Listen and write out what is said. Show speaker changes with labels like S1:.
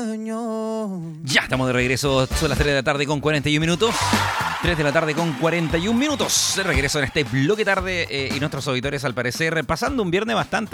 S1: Ya estamos de regreso, son las 3 de la tarde con 41 minutos. 3 de la tarde con 41 minutos. De regreso en este bloque tarde y nuestros auditores al parecer pasando un viernes bastante